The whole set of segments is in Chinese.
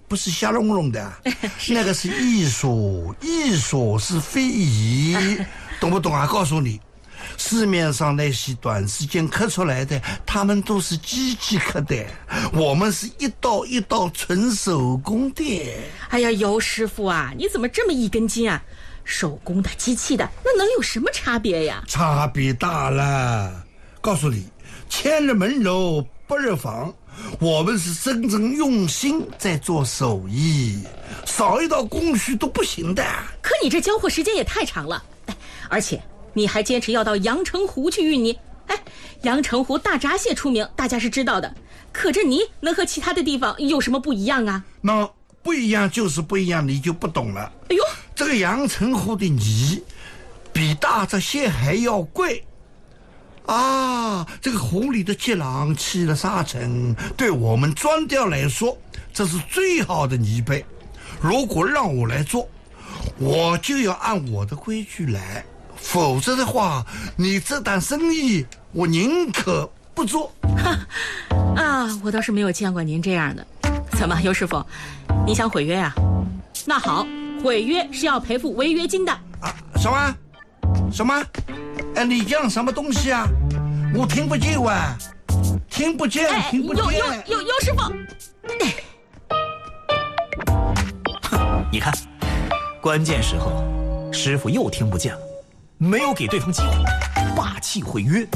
不是瞎弄弄的，那个是艺术，艺术是非遗，懂不懂啊？告诉你，市面上那些短时间刻出来的，他们都是机器刻的，我们是一道一道纯手工的。 哎呀，尤师傅啊，你怎么这么一根筋啊？手工的、机器的，那能有什么差别呀？ 差别大了，告诉你，千日门楼不日坊，我们是真正用心在做手艺，少一道工序都不行的。 可你这交货时间也太长了，而且你还坚持要到阳澄湖去运泥。阳澄湖大闸蟹出名，大家是知道的，可这泥能和其他的地方有什么不一样啊？ 那不一样就是不一样，你就不懂了。 哎呦， 这个阳澄湖的泥比大闸蟹还要贵啊！这个湖里的激浪起了沙尘，对我们砖雕来说，这是最好的泥贝。如果让我来做，我就要按我的规矩来，否则的话，你这单生意我宁可不做。 啊，我倒是没有见过您这样的。怎么，尤师傅，你想毁约呀？那好，毁约是要赔付违约金的。 啊，什么？哎，你讲什么东西啊？我听不见哇，听不见。 尤师傅， 你看，关键时候师傅又听不见了，没有给对方机会，霸气毁约。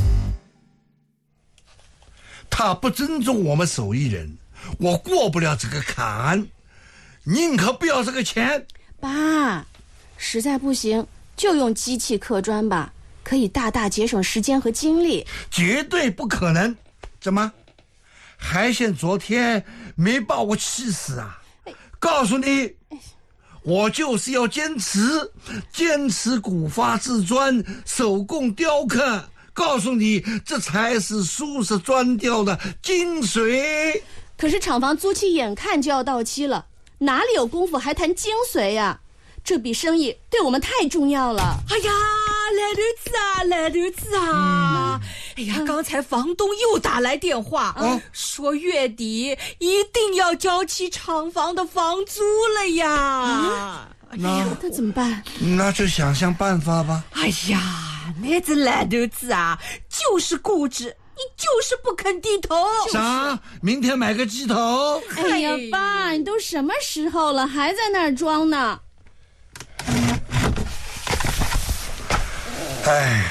他不尊重我们手艺人，我过不了这个坎，宁可不要这个钱。 爸，实在不行就用机器刻砖吧，可以大大节省时间和精力。 绝对不可能。怎么还嫌昨天没把我气死啊？告诉你，我就是要坚持古法制砖，手工雕刻。告诉你，这才是苏式砖雕的精髓。 可是厂房租期眼看就要到期了，哪里有功夫还谈精髓呀？这笔生意对我们太重要了。 哎呀，来头子啊！哎呀，刚才房东又打来电话，说月底一定要交齐厂房的房租了呀。 那怎么办？ 那就想办法吧。 哎呀，那这来头子啊，就是固执，你就是不肯低头。 啥？明天买个鸡头？ 哎呀，爸，你都什么时候了，还在那儿装呢？ 哎，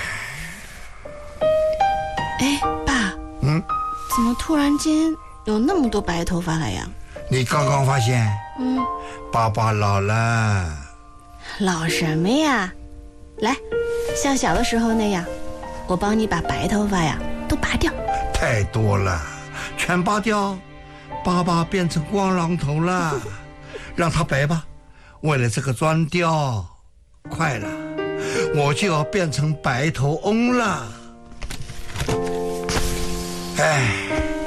爸，怎么突然间有那么多白头发了呀？ 你刚刚发现？爸爸老了。 老什么呀？来，像小的时候那样，我帮你把白头发呀都拔掉。 太多了，全拔掉，爸爸变成光狼头了。让他白吧，为了这个砖雕，快了，我就要变成白头翁了。哎。